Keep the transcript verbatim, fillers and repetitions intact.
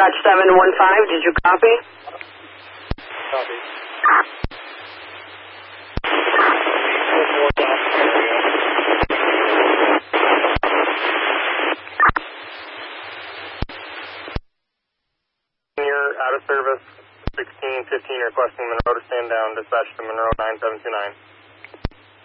dispatch seven one five, did you copy? Copy. You're out of service, sixteen fifteen, requesting Monroe to stand down, dispatch to Monroe nine seven two nine.